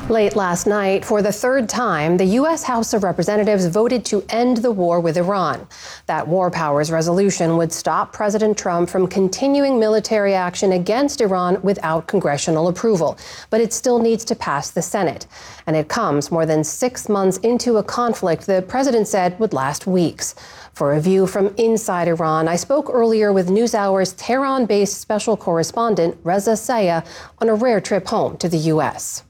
Late last night, for the third time, the U.S. House of Representatives voted to end the war with Iran. That war powers resolution would stop President Trump from continuing military action against Iran without congressional approval. But it still needs to pass the Senate. And it comes more than 6 months into a conflict the president said would last weeks. For a view from inside Iran, I spoke earlier with NewsHour's Tehran-based special correspondent Reza Sayah on a rare trip home to the U.S.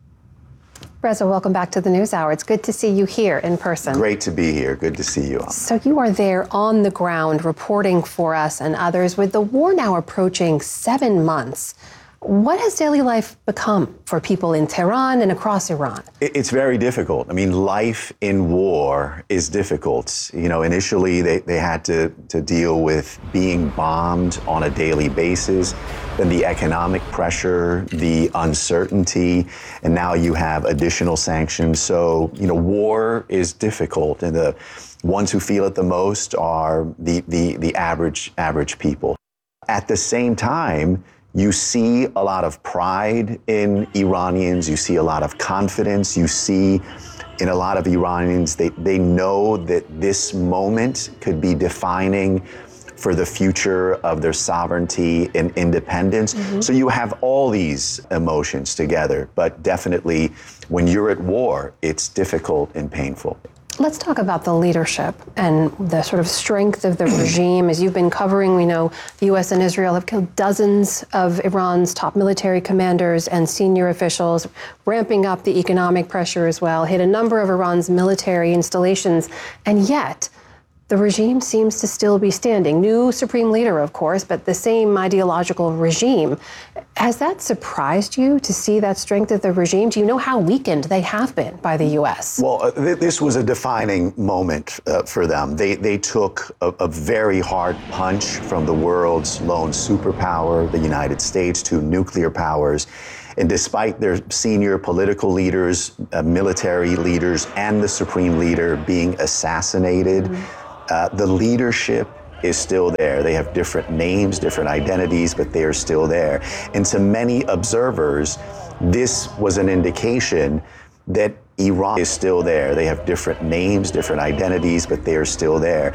Reza, welcome back to the NewsHour. It's good to see you here in person. Great to be here. Good to see you. So you are there on the ground reporting for us and others. With the war now approaching 7 months, what has daily life become for people in Tehran and across Iran? It's very difficult. I mean, life in war is difficult. You know, initially they had to deal with being bombed on a daily basis, then the economic pressure, the uncertainty, and now you have additional sanctions. So, you know, war is difficult, and the ones who feel it the most are the average people. At the same time, you see a lot of pride in Iranians. You see a lot of confidence. You see in a lot of Iranians, they know that this moment could be defining for the future of their sovereignty and independence. Mm-hmm. So you have all these emotions together, but definitely when you're at war, it's difficult and painful. Let's talk about the leadership and the sort of strength of the regime. As you've been covering, we know the U.S. and Israel have killed dozens of Iran's top military commanders and senior officials, ramping up the economic pressure as well, hit a number of Iran's military installations, and yet the regime seems to still be standing. New supreme leader, of course, but the same ideological regime. Has that surprised you to see that strength of the regime? Do you know how weakened they have been by the U.S.? Well, this was a defining moment for them. They took a very hard punch from the world's lone superpower, the United States, to nuclear powers. And despite their senior political leaders, military leaders, and the supreme leader being assassinated, the leadership is still there. They have different names, different identities, but they are still there. And to many observers, this was an indication that Iran is still there. They have different names, different identities, but they are still there.